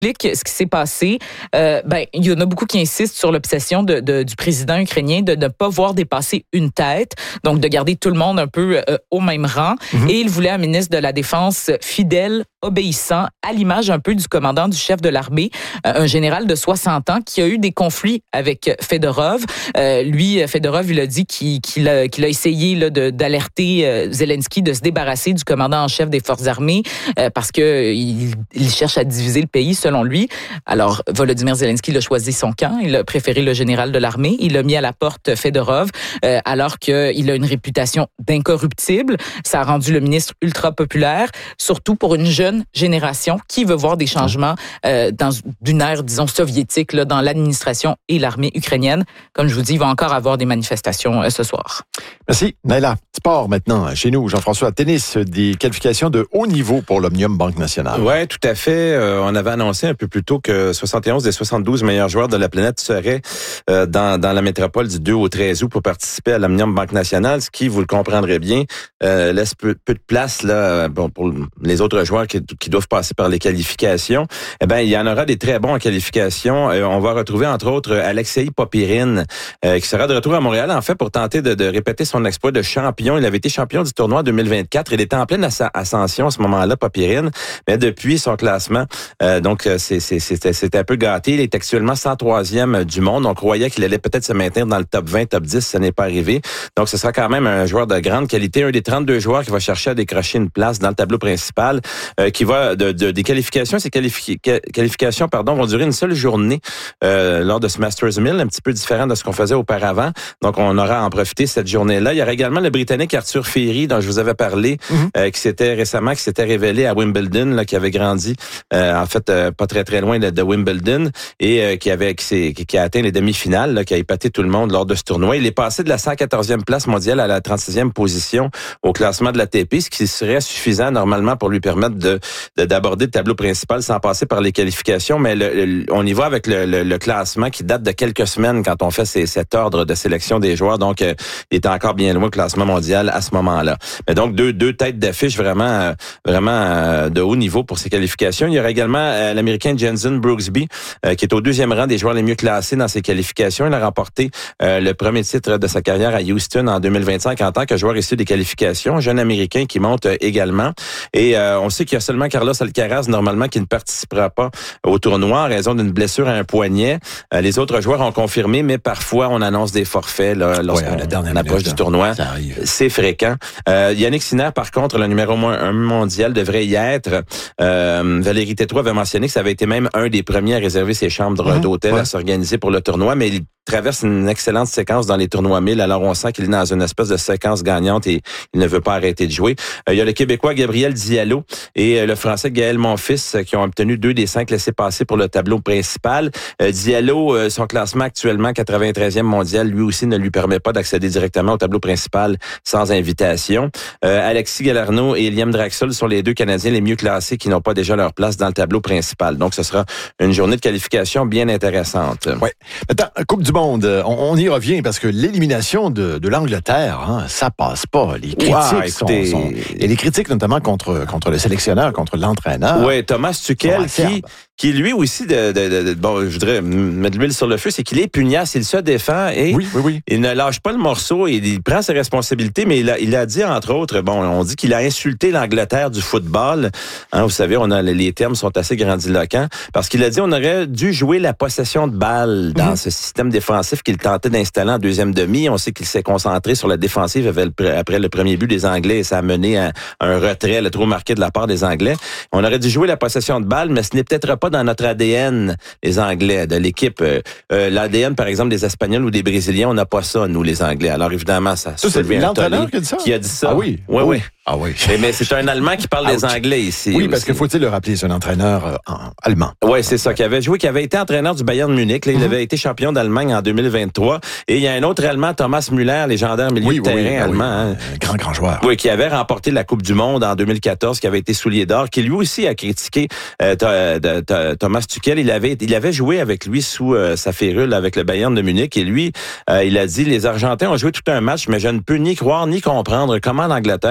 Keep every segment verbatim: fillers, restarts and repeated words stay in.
explique ce qui s'est passé. Euh, ben, il y en a beaucoup qui insistent sur l'obsession de, de, du président ukrainien de ne pas voir dépasser une tête, donc de garder tout le monde un peu euh, au même rang. Mm-hmm. Et il voulait un ministre de la Défense fidèle, obéissant, à l'image un peu du commandant du chef de l'armée, euh, un général de soixante ans qui a eu des conflits avec Fedorov. Euh, lui, Fedorov, il a dit qu'il, qu'il, a, qu'il a essayé là, de, d'alerter euh, Zelensky de se débarrasser du commandant en chef des forces armées euh, parce que il, il cherche à diviser le pays, selon lui. Alors, Volodymyr Zelensky a choisi son camp. Il a préféré le général de l'armée. Il a mis à la porte Fedorov, euh, alors qu'il a une réputation d'incorruptible. Ça a rendu le ministre ultra populaire, surtout pour une jeune génération qui veut voir des changements euh, dans d'une ère, disons, soviétique là, dans l'administration et l'armée ukrainienne. Comme je vous dis, il va encore avoir des manifestations euh, ce soir. Merci. Naila, sport maintenant. Chez nous, Jean-François, tennis, des qualifications de haut niveau pour l'Omnium Banque Nationale. Oui, tout à fait. Euh, on avait annoncé un peu plus tôt que soixante et onze des soixante-douze meilleurs joueurs de la planète seraient euh, dans, dans la métropole du deux au treize août pour participer à l'Omnium Banque Nationale, ce qui, vous le comprendrez bien, euh, laisse peu, peu de place là bon, pour les autres joueurs qui, qui doivent passer par les qualifications. Eh ben, il y en aura des très bons en qualification. Euh, on va retrouver, entre autres, Alexei Popyrin, euh, qui sera de retour à Montréal, en fait, pour tenter de, de répéter son exploit de champion. Il avait été champion du tournoi en deux mille vingt-quatre. Il était en pleine ascension à ce moment-là, Popyrin, mais depuis son classement, euh, donc c'est, c'est, c'était, c'était un peu gâté. Il est actuellement cent troisième du monde. On croyait qu'il allait peut-être se maintenir dans le top vingt, top dix. Ça n'est pas arrivé. Donc, ce sera quand même un joueur de grande qualité. Un des trente-deux joueurs qui va chercher à décrocher une place dans le tableau principal, euh, qui va de, de des qualifications. Ces qualifi- qualifications, pardon, vont durer une seule journée euh, lors de ce Masters mille, un petit peu différent de ce qu'on faisait auparavant. Donc, on aura à en profiter cette journée-là. Il y aura également le Britannique Arthur Ferry, dont je vous avais parlé, mm-hmm. euh, qui s'était récemment, qui s'était révélé à Wimbledon, là, qui avait grandi, euh, en fait, euh, pas très très loin de, de Wimbledon, et euh, qui avait, qui, s'est, qui a atteint les demi-finales, là, qui a épaté tout le monde lors de ce tournoi. Il est passé de la cent quatorzième place mondiale à la trente-sixième position au classement de l'A T P, ce qui serait suffisant normalement pour lui permettre de, de d'aborder le tableau principal sans passer par les qualifications. Mais le, le, on y va avec le, le, le classement qui date de quelques semaines quand on fait ces, cet ordre de sélection des joueurs. Donc, euh, il est encore bien loin au classement mondial à ce moment-là. Mais donc, deux, deux têtes d'affiche vraiment, euh, vraiment euh, de haut niveau pour ces qualifications. Il y aura également euh, l'Américain Jensen Brooksby, euh, qui est au deuxième rang des joueurs les mieux classés dans ces qualifications. Il a remporté euh, le premier titre de sa carrière à Houston en deux mille vingt-cinq en tant que joueur issu des qualifications. Un jeune Américain qui monte euh, également. Et euh, on sait qu'il y a seulement Carlos Alcaraz, normalement, qui ne participera pas au tournoi en raison d'une blessure à un poignet. Euh, les autres joueurs ont confirmé, mais parfois, on annonce des forfaits là, lorsqu'on ouais, on approche du tournoi. C'est fréquent. Euh, Yannick Sinner, par contre, le numéro un mondial devrait y être. Euh, Valérie Tétrault avait mentionné que ça avait été même un des premiers à réserver ses chambres mmh, d'hôtel ouais. à s'organiser pour le tournoi, mais il traverse une excellente séquence dans les tournois mille, alors on sent qu'il est dans une espèce de séquence gagnante et il ne veut pas arrêter de jouer. Euh, il y a le Québécois Gabriel Diallo et le Français Gaël Monfils qui ont obtenu deux des cinq laissés-passer pour le tableau principal. Euh, Diallo, euh, son classement actuellement quatre-vingt-treizième mondial, lui aussi ne lui permet pas d'accéder directement au tableau principal sans invitation. Euh, Alexis Galarneau et Liam Draxel sont les deux Canadiens les mieux classés qui n'ont pas déjà leur place dans le tableau principal. Donc, ce sera une journée de qualification bien intéressante. Oui. Maintenant, Coupe du Monde, on, on y revient parce que l'élimination de, de l'Angleterre, hein, ça passe pas. Les critiques wow, écoutez... sont, sont... Et les critiques notamment contre, contre le sélectionneur, contre l'entraîneur. Oui, Thomas Tuchel qui... qui lui aussi, de, de, de, de, bon, je voudrais mettre l'huile sur le feu, c'est qu'il est pugnace, il se défend et oui, oui, oui. il ne lâche pas le morceau, il, il prend ses responsabilités, mais il a, il a dit, entre autres, bon, on dit qu'il a insulté l'Angleterre du football. Hein, vous savez, on a les termes sont assez grandiloquents, parce qu'il a dit on aurait dû jouer la possession de balle dans mmh. ce système défensif qu'il tentait d'installer en deuxième demi. On sait qu'il s'est concentré sur la défensive après le premier but des Anglais et ça a mené à un retrait, le trop marqué de la part des Anglais. On aurait dû jouer la possession de balle, mais ce n'est peut-être pas dans notre A D N, les Anglais, de l'équipe. Euh, euh, L'A D N, par exemple, des Espagnols ou des Brésiliens, on n'a pas ça, nous, les Anglais. Alors, évidemment, ça... ça c'est l'entraîneur qui a dit ça? Qui a dit ça. Ah oui? Oui, oui. Ah oui. Mais, mais c'est un Allemand qui parle des Anglais ici. Oui, parce aussi. qu'il faut-il le rappeler, c'est un entraîneur euh, en allemand. Oui, c'est ça, qui avait joué, qui avait été entraîneur du Bayern de Munich. Là, mm-hmm. Il avait été champion d'Allemagne en deux mille vingt-trois. Et il y a un autre Allemand, Thomas Müller, légendaire milieu oui, de terrain oui, allemand. Oui. Hein. Un grand, grand joueur. Oui, qui avait remporté la Coupe du Monde en deux mille quatorze, qui avait été soulier d'or, qui lui aussi a critiqué euh, t- t- t- Thomas Tuchel. Il avait, il avait joué avec lui sous euh, sa férule avec le Bayern de Munich. Et lui, euh, il a dit, les Argentins ont joué tout un match, mais je ne peux ni croire ni comprendre comment l'Angleterre a approché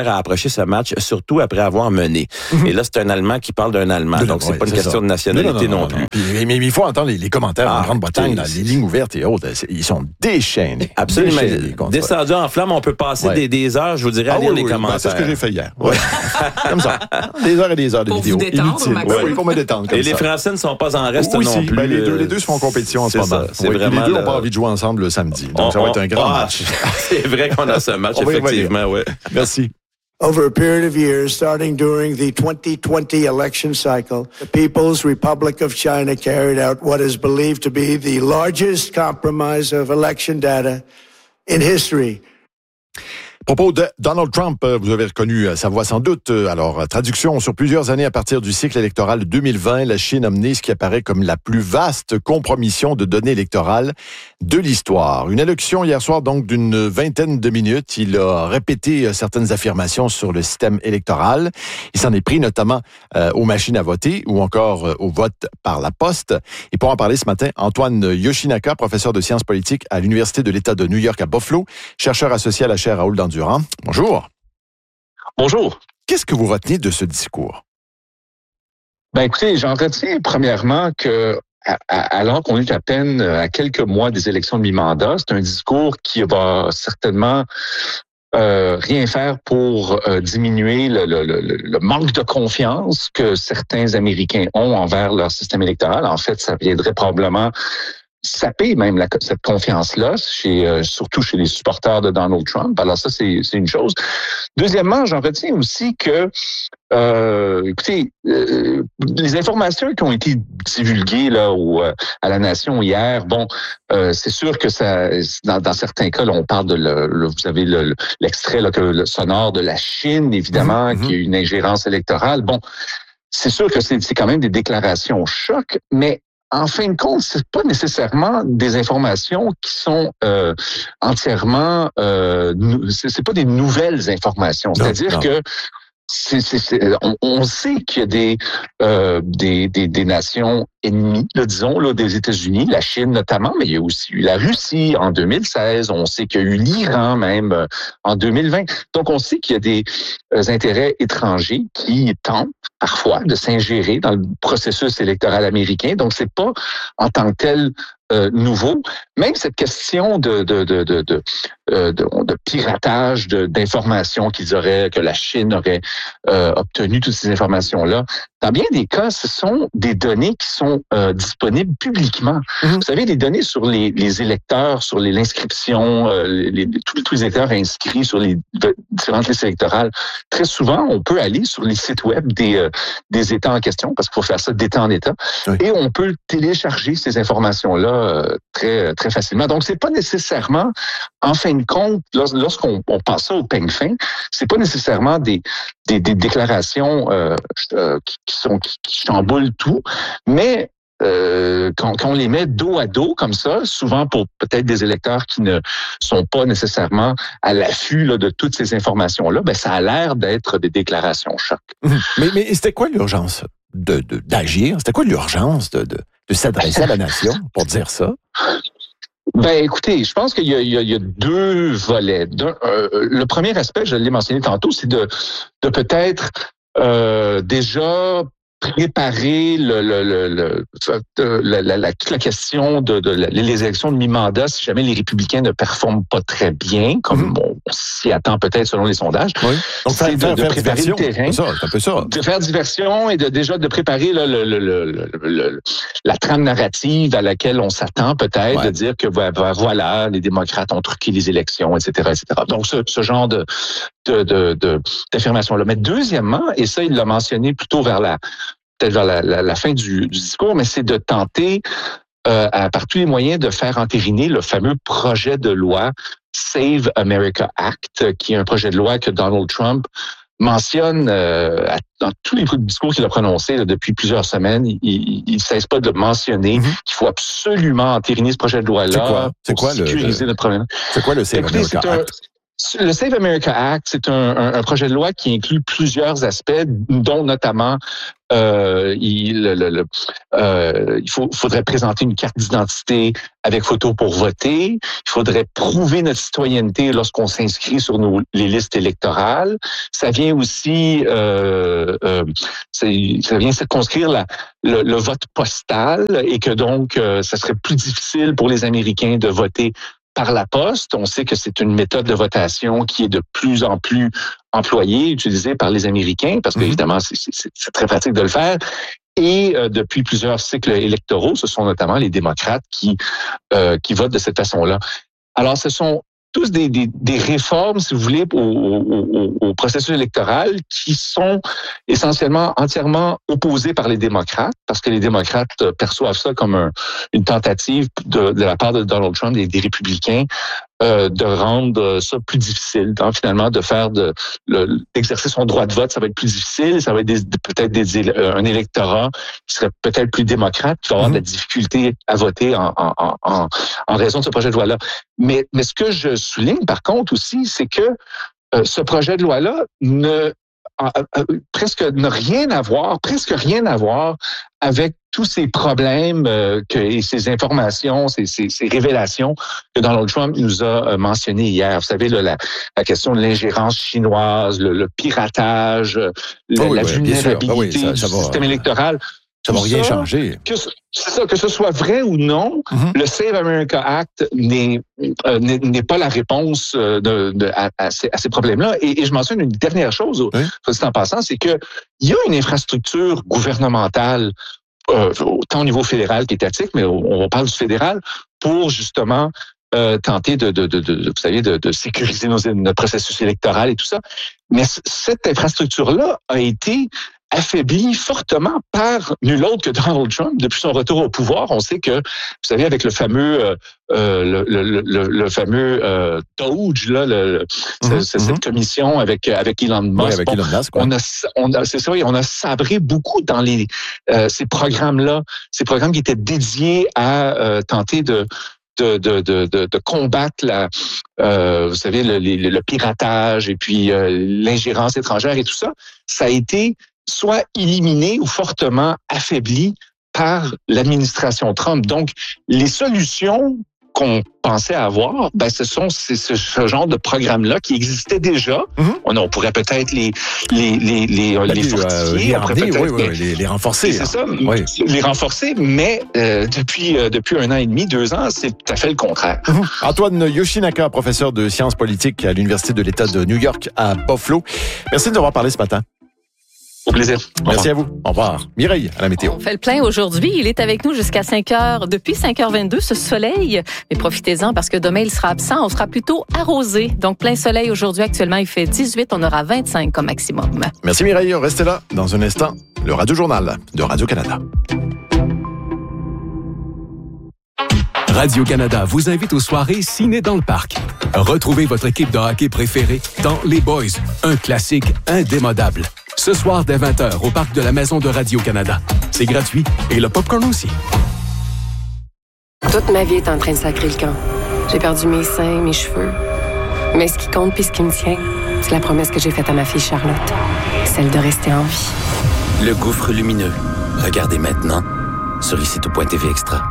ce match, surtout après avoir mené. Mm-hmm. Et là, c'est un Allemand qui parle d'un Allemand, de donc c'est ouais, pas une question ça. de nationalité non, non, non, non, non plus. Puis, mais il faut entendre les, les commentaires ah, en Grande-Bretagne, dans les lignes ouvertes et autres, ils sont déchaînés. Absolument. Déchaînés Descendu en flamme, on peut passer ouais. des, des heures, je vous dirais, à ah, lire oui, les oui, commentaires. Ben, c'est ce que j'ai fait hier. Ouais. Comme ça. Des heures et des heures de pour vidéos. Vous détendre, ouais, oui, pour me détendre. Et ça. les Français ne sont pas en reste oui, non si. plus. Ben, les, deux, les deux se font en compétition en ce moment. C'est oui, vraiment les deux n'ont pas envie de jouer ensemble le samedi. Donc on, ça va être un grand on, match. C'est vrai qu'on a ce match, effectivement. Ouais. Merci. Over a period of years, starting during the twenty twenty election cycle, the People's Republic of China carried out what is believed to be the largest compromise of election data in history. À propos de Donald Trump, vous avez reconnu sa voix sans doute. Alors, traduction, sur plusieurs années à partir du cycle électoral deux mille vingt, la Chine a mené ce qui apparaît comme la plus vaste compromission de données électorales de l'histoire. Une élection hier soir, donc, d'une vingtaine de minutes. Il a répété certaines affirmations sur le système électoral. Il s'en est pris notamment euh, aux machines à voter ou encore euh, au vote par la poste. Et pour en parler ce matin, Antoine Yoshinaka, professeur de sciences politiques à l'Université de l'État de New York à Buffalo, chercheur associé à la chaire Raoul Dandurand. Bonjour. Bonjour. Qu'est-ce que vous retenez de ce discours? Ben écoutez, j'en retiens premièrement que à, à, alors qu'on est à peine à quelques mois des élections de mi-mandat, c'est un discours qui va certainement euh, rien faire pour euh, diminuer le, le, le, le manque de confiance que certains Américains ont envers leur système électoral. En fait, ça viendrait probablement saper même la, cette confiance-là, chez, euh, surtout chez les supporters de Donald Trump. Alors ça, c'est, c'est une chose. Deuxièmement, j'en retiens aussi que, euh, écoutez, euh, les informations qui ont été divulguées là au, euh, à la Nation hier, bon, euh, c'est sûr que ça, dans, dans certains cas, là, on parle de, le, le, vous avez le, l'extrait là, que, le sonore de la Chine, évidemment, mmh, qui a une ingérence électorale. Bon, c'est sûr que c'est, c'est quand même des déclarations choc, mais en fin de compte, c'est pas nécessairement des informations qui sont euh, entièrement, euh, c'est, c'est pas des nouvelles informations. Non, C'est-à-dire non. que c'est, c'est, c'est, on, on sait qu'il y a des, euh, des, des, des nations ennemies, là, disons, là, des États-Unis, la Chine notamment, mais il y a aussi eu la Russie en deux mille seize. On sait qu'il y a eu l'Iran même euh, en deux mille vingt. Donc, on sait qu'il y a des euh, intérêts étrangers qui tentent parfois de s'ingérer dans le processus électoral américain. Donc, c'est pas en tant que tel euh, nouveau. Même cette question de de de de de, euh, de, de piratage de, d'informations qu'ils auraient, que la Chine aurait euh, obtenu toutes ces informations-là. Dans bien des cas, ce sont des données qui sont euh, disponibles publiquement. Mm-hmm. Vous savez, les données sur les, les électeurs, sur les, l'inscription, euh, les, les, tous, tous les électeurs inscrits sur les différentes listes électorales. Très souvent, on peut aller sur les sites web des euh, des États en question, parce qu'il faut faire ça d'État en État, oui. Et on peut télécharger ces informations-là euh, très très facilement. Donc, c'est pas nécessairement, en fin de compte, lorsqu'on on passe ça au peigne fin, c'est pas nécessairement des des, des déclarations euh, euh, qui, qui sont qui, qui chamboulent tout, mais Euh, quand, quand on les met dos à dos comme ça, souvent pour peut-être des électeurs qui ne sont pas nécessairement à l'affût là, de toutes ces informations-là, ben ça a l'air d'être des déclarations choc. Mais, mais c'était quoi l'urgence de, de, d'agir? C'était quoi l'urgence de, de, de s'adresser à la nation pour dire ça? Ben, écoutez, je pense qu'il y a, il y a, il y a deux volets. D'un, euh, le premier aspect, je l'ai mentionné tantôt, c'est de, de peut-être euh, déjà préparer le, le, le, le, la, la, la, toute la question de, de, de les élections de mi-mandat si jamais les républicains ne performent pas très bien, comme mm-hmm. on s'y attend peut-être selon les sondages. Oui. Donc, c'est faire, de, de préparer diversion. le terrain. C'est ça, c'est un peu ça. De faire diversion et de déjà de préparer là, le, le, le, le, le, la trame narrative à laquelle on s'attend peut-être, ouais. de dire que voilà, les démocrates ont truqué les élections, et cetera, et cetera. Donc, ce, ce genre de, de, de, de, d'affirmation-là. Mais deuxièmement, et ça, il l'a mentionné plutôt vers la peut-être vers la, la, la fin du, du discours, mais c'est de tenter euh, à, par tous les moyens de faire entériner le fameux projet de loi Save America Act, qui est un projet de loi que Donald Trump mentionne euh, à, dans tous les discours qu'il a prononcés là, depuis plusieurs semaines. Il ne cesse pas de mentionner mm-hmm. qu'il faut absolument entériner ce projet de loi-là c'est quoi? C'est pour quoi sécuriser le, notre problème. C'est quoi le Save Écoutez, America Act? Le Save America Act, c'est un, un, un projet de loi qui inclut plusieurs aspects, dont notamment euh, il, le, le, euh, il faut, faudrait présenter une carte d'identité avec photo pour voter. Il faudrait prouver notre citoyenneté lorsqu'on s'inscrit sur nos, les listes électorales. Ça vient aussi, euh, euh, ça vient circonscrire la, le, le vote postal et que donc, euh, ça serait plus difficile pour les Américains de voter par la poste. On sait que c'est une méthode de votation qui est de plus en plus employée, utilisée par les Américains, parce qu'évidemment, c'est, c'est, c'est très pratique de le faire. Et euh, depuis plusieurs cycles électoraux, ce sont notamment les démocrates qui euh, qui votent de cette façon-là. Alors, ce sont tous des, des, des réformes, si vous voulez, au, au, au processus électoral qui sont essentiellement entièrement opposées par les démocrates, parce que les démocrates perçoivent ça comme un, une tentative de, de la part de Donald Trump et des républicains euh, de rendre ça plus difficile. Donc, finalement, de faire de le, d'exercer son droit de vote, ça va être plus difficile. Ça va être des, peut-être des, un électorat qui serait peut-être plus démocrate, qui va avoir mmh. de la difficulté à voter en, en, en, en raison de ce projet de loi-là. Mais, mais ce que je souligne, par contre, aussi, c'est que euh, ce projet de loi-là ne euh, euh, presque n'a rien à voir, presque rien à voir avec tous ces problèmes euh, que, et ces informations, ces, ces, ces révélations que Donald Trump nous a euh, mentionnées hier. Vous savez, là, la, la question de l'ingérence chinoise, le, le piratage, le, oh oui, la oui, vulnérabilité ah oui, ça, du ça va, système électoral. Ça va rien changer. Que, c'est ça, que ce soit vrai ou non, mm-hmm. le Save America Act n'est, euh, n'est, n'est pas la réponse de, de, à, à, ces, à ces problèmes-là. Et, et je mentionne une dernière chose, oui. en passant, c'est que il y a une infrastructure gouvernementale, euh, autant au niveau fédéral qu'étatique, mais on, on parle du fédéral, pour justement euh, tenter de, de, de, de, vous savez, de, de sécuriser nos, notre processus électoral et tout ça. Mais c- cette infrastructure-là a été affaibli fortement par nul autre que Donald Trump depuis son retour au pouvoir. On sait que, vous savez, avec le fameux, euh, le, le, le, le fameux euh, Doge, là, le, mm-hmm. c'est, cette commission avec avec Elon Musk. Oui, avec bon, Elon Musk. On a, on a, c'est ça, on a sabré beaucoup dans les euh, ces programmes-là, ces programmes qui étaient dédiés à euh, tenter de De, de, de, de combattre la, euh, vous savez, le, le, le piratage et puis euh, l'ingérence étrangère et tout ça, ça a été soit éliminé ou fortement affaibli par l'administration Trump. Donc, les solutions qu'on pensait avoir, ben ce sont ces, ce, ce genre de programmes-là qui existaient déjà. Mm-hmm. On, on pourrait peut-être les les les les, ben, les fortifier, euh, on pourrait peut-être oui, oui, les, les renforcer. C'est hein. ça, oui. les renforcer, mais euh, depuis euh, depuis un an et demi, deux ans, c'est tout à fait le contraire. Mm-hmm. Antoine Yoshinaka, professeur de sciences politiques à l'Université de l'État de New York à Buffalo. Merci de nous avoir parlé ce matin. Au plaisir. Merci à vous. Au revoir. Mireille, à la météo. On fait le plein aujourd'hui. Il est avec nous jusqu'à cinq heures, depuis cinq heures vingt-deux, ce soleil. Mais profitez-en parce que demain, il sera absent. On sera plutôt arrosé. Donc, plein soleil aujourd'hui. Actuellement, il fait dix-huit. On aura vingt-cinq comme maximum. Merci Mireille. Restez là. Dans un instant, le Radio-Journal de Radio-Canada. Radio-Canada vous invite aux soirées Ciné dans le Parc. Retrouvez votre équipe de hockey préférée dans Les Boys, un classique indémodable. Ce soir dès vingt heures au Parc de la Maison de Radio-Canada. C'est gratuit et le popcorn aussi. Toute ma vie est en train de sacrer le camp. J'ai perdu mes seins, mes cheveux. Mais ce qui compte puis ce qui me tient, c'est la promesse que j'ai faite à ma fille Charlotte. Celle de rester en vie. Le gouffre lumineux. Regardez maintenant sur ici tout point t v Extra.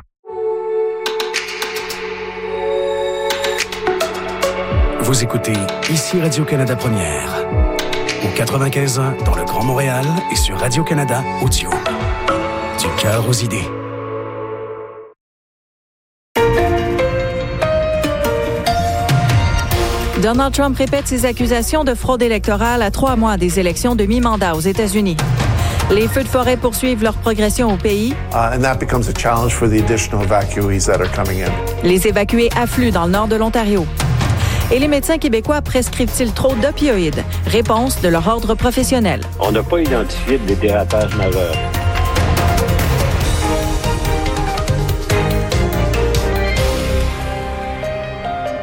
Vous écoutez ici Radio-Canada Première. Au quatre-vingt-quinze ans dans le Grand Montréal et sur Radio-Canada Audio. Du cœur aux idées. Donald Trump répète ses accusations de fraude électorale à trois mois des élections de mi-mandat aux États-Unis. Les feux de forêt poursuivent leur progression au pays. Uh, and that becomes a challenge for the additional evacuees that are coming in. Les évacués affluent dans le nord de l'Ontario. Et les médecins québécois prescrivent-ils trop d'opioïdes? Réponse de leur ordre professionnel. On n'a pas identifié de dérapage majeur.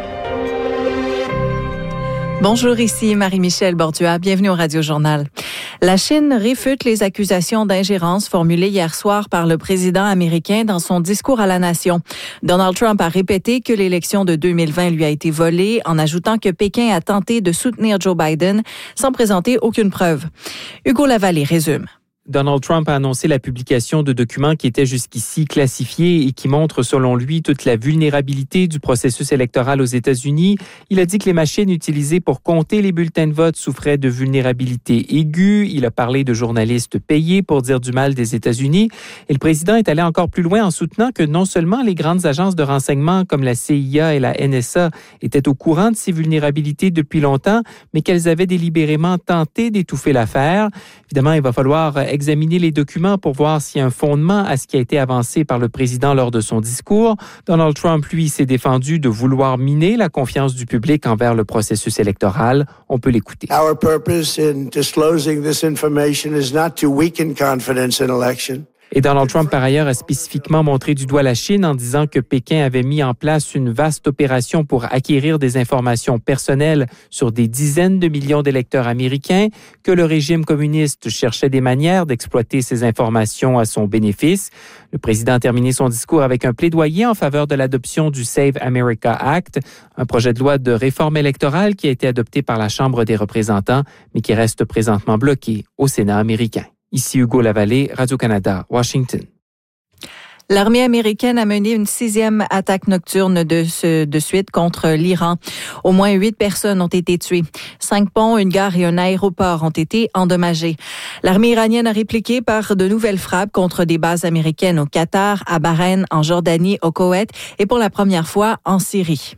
Bonjour, ici Marie-Michel Bordua. Bienvenue au Radio-Journal. La Chine réfute les accusations d'ingérence formulées hier soir par le président américain dans son discours à la nation. Donald Trump a répété que l'élection de deux mille vingt lui a été volée en ajoutant que Pékin a tenté de soutenir Joe Biden sans présenter aucune preuve. Hugo Lavallée résume. Donald Trump a annoncé la publication de documents qui étaient jusqu'ici classifiés et qui montrent, selon lui, toute la vulnérabilité du processus électoral aux États-Unis. Il a dit que les machines utilisées pour compter les bulletins de vote souffraient de vulnérabilité aiguë. Il a parlé de journalistes payés pour dire du mal des États-Unis. Et le président est allé encore plus loin en soutenant que non seulement les grandes agences de renseignement comme la C I A et la N S A étaient au courant de ces vulnérabilités depuis longtemps, mais qu'elles avaient délibérément tenté d'étouffer l'affaire. Évidemment, il va falloir examiner les documents pour voir s'il y a un fondement à ce qui a été avancé par le président lors de son discours. Donald Trump, lui, s'est défendu de vouloir miner la confiance du public envers le processus électoral. On peut l'écouter. Our purpose in disclosing this information is not to weaken confidence in election. Et Donald Trump, par ailleurs, a spécifiquement montré du doigt la Chine en disant que Pékin avait mis en place une vaste opération pour acquérir des informations personnelles sur des dizaines de millions d'électeurs américains, que le régime communiste cherchait des manières d'exploiter ces informations à son bénéfice. Le président a terminé son discours avec un plaidoyer en faveur de l'adoption du Save America Act, un projet de loi de réforme électorale qui a été adopté par la Chambre des représentants, mais qui reste présentement bloqué au Sénat américain. Ici Hugo Lavallée, Radio-Canada, Washington. L'armée américaine a mené une sixième attaque nocturne de, ce, de suite contre l'Iran. Au moins huit personnes ont été tuées. Cinq ponts, une gare et un aéroport ont été endommagés. L'armée iranienne a répliqué par de nouvelles frappes contre des bases américaines au Qatar, à Bahreïn, en Jordanie, au Koweït et pour la première fois en Syrie.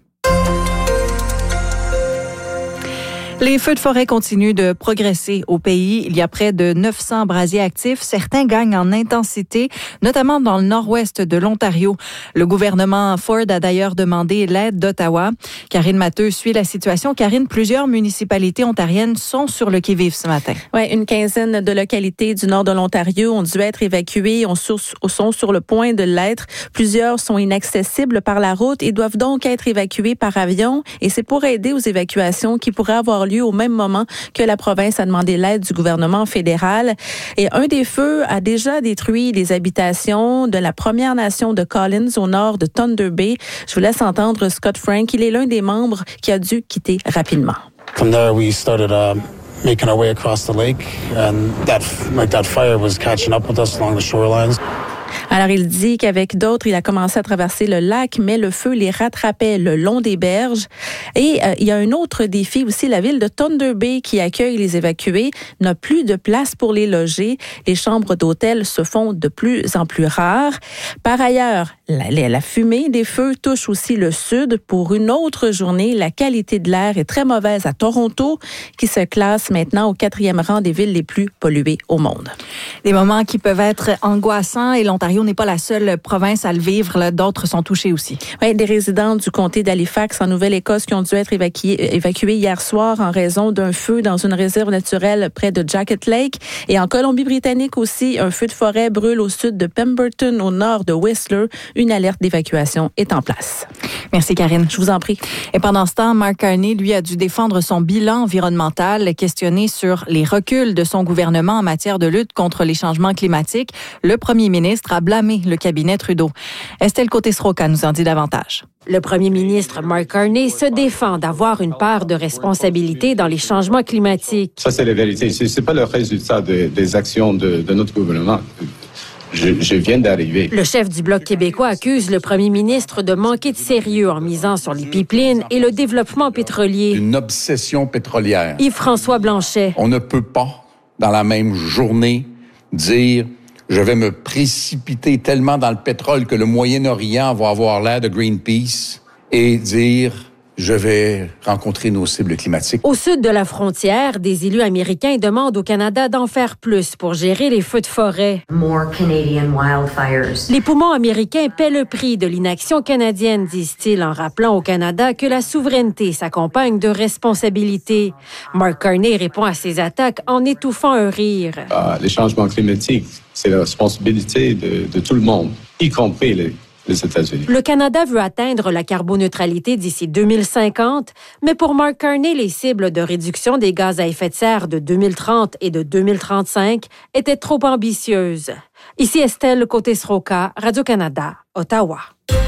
Les feux de forêt continuent de progresser au pays. Il y a près de neuf cents brasiers actifs. Certains gagnent en intensité, notamment dans le nord-ouest de l'Ontario. Le gouvernement Ford a d'ailleurs demandé l'aide d'Ottawa. Karine Matteux suit la situation. Karine, plusieurs municipalités ontariennes sont sur le qui-vive ce matin. Oui, une quinzaine de localités du nord de l'Ontario ont dû être évacuées, ont sur, sont sur le point de l'être. Plusieurs sont inaccessibles par la route et doivent donc être évacuées par avion. Et c'est pour aider aux évacuations qui pourraient avoir lieu au même moment que la province a demandé l'aide du gouvernement fédéral. Et un des feux a déjà détruit les habitations de la Première Nation de Collins au nord de Thunder Bay. Je vous laisse entendre Scott Frank. Il est l'un des membres qui a dû quitter rapidement. From there, we started uh, making our way across the lake, and that like that fire was catching up with us along the shorelines. Alors, il dit qu'avec d'autres, il a commencé à traverser le lac, mais le feu les rattrapait le long des berges. Et euh, il y a un autre défi aussi. La ville de Thunder Bay, qui accueille les évacués, n'a plus de place pour les loger. Les chambres d'hôtel se font de plus en plus rares. Par ailleurs, la, la fumée des feux touche aussi le sud. Pour une autre journée, la qualité de l'air est très mauvaise à Toronto, qui se classe maintenant au quatrième rang des villes les plus polluées au monde. Des moments qui peuvent être angoissants et l'Ontario n'est pas la seule province à le vivre. Là, d'autres sont touchés aussi. Oui, des résidents du comté d'Halifax en Nouvelle-Écosse qui ont dû être évacués, évacués hier soir en raison d'un feu dans une réserve naturelle près de Jacket Lake. Et en Colombie-Britannique aussi, un feu de forêt brûle au sud de Pemberton, au nord de Whistler. Une alerte d'évacuation est en place. Merci, Karine. Je vous en prie. Et pendant ce temps, Mark Carney, lui, a dû défendre son bilan environnemental, questionné sur les reculs de son gouvernement en matière de lutte contre les changements climatiques. Le premier ministre a blâmé le cabinet Trudeau. Estelle Côté-Sroka nous en dit davantage. Le premier ministre Mark Carney se défend d'avoir une part de responsabilité dans les changements climatiques. Ça, c'est la vérité. Ce n'est pas le résultat de, des actions de, de notre gouvernement. Je, je viens d'arriver. Le chef du Bloc québécois accuse le premier ministre de manquer de sérieux en misant sur les pipelines et le développement pétrolier. Une obsession pétrolière. Yves-François Blanchet. On ne peut pas, dans la même journée, dire « je vais me précipiter tellement dans le pétrole que le Moyen-Orient va avoir l'air de Greenpeace » et dire « je vais rencontrer nos cibles climatiques ». Au sud de la frontière, des élus américains demandent au Canada d'en faire plus pour gérer les feux de forêt. More Canadian wildfires. Les poumons américains paient le prix de l'inaction canadienne, disent-ils, en rappelant au Canada que la souveraineté s'accompagne de responsabilités. Mark Carney répond à ces attaques en étouffant un rire. Ah, les changements climatiques, c'est la responsabilité de, de tout le monde, y compris les les États-Unis. Le Canada veut atteindre la carboneutralité d'ici deux mille cinquante, mais pour Mark Carney, les cibles de réduction des gaz à effet de serre de deux mille trente et de deux mille trente-cinq étaient trop ambitieuses. Ici Estelle Côté-Sroka, Radio-Canada, Ottawa.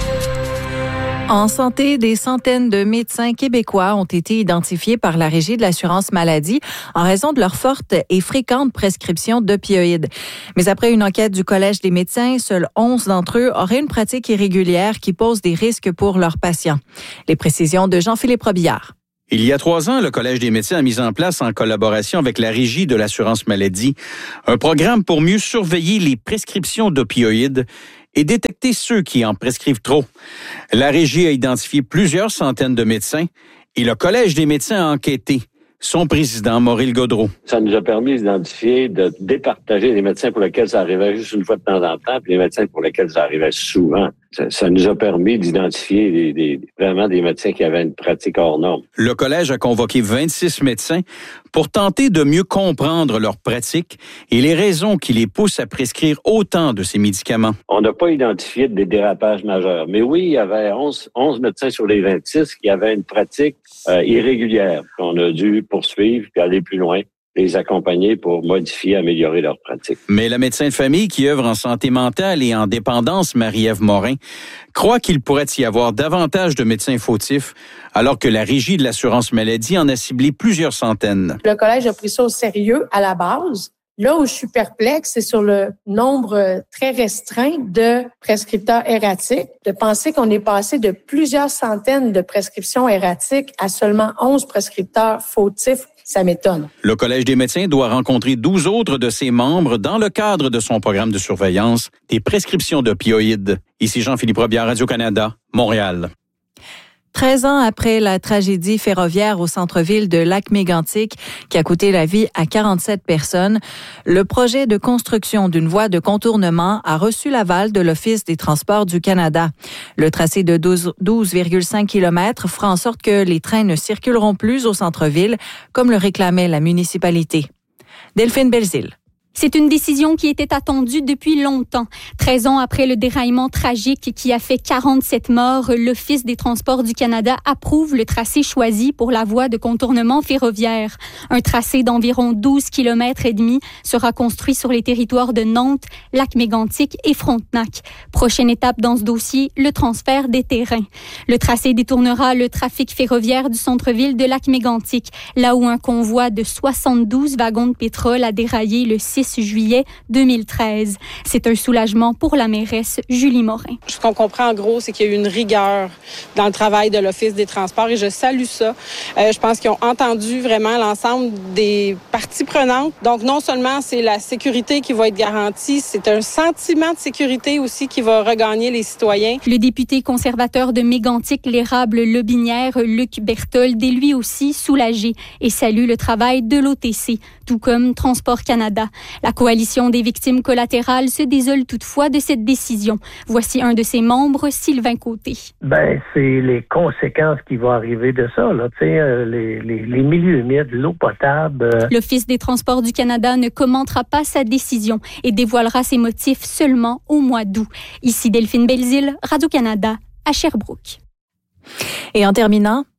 En santé, des centaines de médecins québécois ont été identifiés par la Régie de l'assurance maladie en raison de leur forte et fréquente prescription d'opioïdes. Mais après une enquête du Collège des médecins, seuls onze d'entre eux auraient une pratique irrégulière qui pose des risques pour leurs patients. Les précisions de Jean-Philippe Robillard. Il y a trois ans, le Collège des médecins a mis en place, en collaboration avec la Régie de l'assurance maladie, un programme pour mieux surveiller les prescriptions d'opioïdes et détecter ceux qui en prescrivent trop. La Régie a identifié plusieurs centaines de médecins et le Collège des médecins a enquêté. Son président, Maurice Gaudreault. Ça nous a permis d'identifier, de départager les médecins pour lesquels ça arrivait juste une fois de temps en temps, puis les médecins pour lesquels ça arrivait souvent. Ça, ça nous a permis d'identifier des, des, vraiment des médecins qui avaient une pratique hors norme. Le Collège a convoqué vingt-six médecins pour tenter de mieux comprendre leur pratique et les raisons qui les poussent à prescrire autant de ces médicaments. On n'a pas identifié des dérapages majeurs, mais oui, il y avait onze, onze médecins sur les vingt-six qui avaient une pratique euh, irrégulière qu'on a dû poursuivre puis aller plus loin, les accompagner pour modifier, améliorer leur pratique. Mais la médecin de famille qui œuvre en santé mentale et en dépendance, Marie-Ève Morin, croit qu'il pourrait y avoir davantage de médecins fautifs, alors que la Régie de l'assurance maladie en a ciblé plusieurs centaines. Le Collège a pris ça au sérieux à la base. Là où je suis perplexe, c'est sur le nombre très restreint de prescripteurs erratiques. De penser qu'on est passé de plusieurs centaines de prescriptions erratiques à seulement onze prescripteurs fautifs, ça m'étonne. Le Collège des médecins doit rencontrer douze autres de ses membres dans le cadre de son programme de surveillance des prescriptions d'opioïdes. Ici Jean-Philippe Robillard, Radio-Canada, Montréal. treize ans après la tragédie ferroviaire au centre-ville de Lac-Mégantic qui a coûté la vie à quarante-sept personnes, le projet de construction d'une voie de contournement a reçu l'aval de l'Office des transports du Canada. Le tracé de douze virgule cinq kilomètres fera en sorte que les trains ne circuleront plus au centre-ville, comme le réclamait la municipalité. Delphine Belzile. C'est une décision qui était attendue depuis longtemps. treize ans après le déraillement tragique qui a fait quarante-sept morts, l'Office des transports du Canada approuve le tracé choisi pour la voie de contournement ferroviaire. Un tracé d'environ douze kilomètres et demi sera construit sur les territoires de Nantes, Lac-Mégantic et Frontenac. Prochaine étape dans ce dossier, le transfert des terrains. Le tracé détournera le trafic ferroviaire du centre-ville de Lac-Mégantic, là où un convoi de soixante-douze wagons de pétrole a déraillé le six juillet deux mille treize. C'est un soulagement pour la mairesse Julie Morin. Ce qu'on comprend en gros, c'est qu'il y a eu une rigueur dans le travail de l'Office des transports et je salue ça. Euh, je pense qu'ils ont entendu vraiment l'ensemble des parties prenantes. Donc non seulement c'est la sécurité qui va être garantie, c'est un sentiment de sécurité aussi qui va regagner les citoyens. Le député conservateur de Mégantic, l'érable Lobinière, Luc Berthold, est lui aussi soulagé et salue le travail de l'O T C, tout comme Transport Canada. La coalition des victimes collatérales se désole toutefois de cette décision. Voici un de ses membres, Sylvain Côté. Ben, c'est les conséquences qui vont arriver de ça, là. Tu sais, euh, les, les, les milieux humides, l'eau potable. Euh... L'Office des transports du Canada ne commentera pas sa décision et dévoilera ses motifs seulement au mois d'août. Ici Delphine Belzile, Radio-Canada, à Sherbrooke. Et en terminant,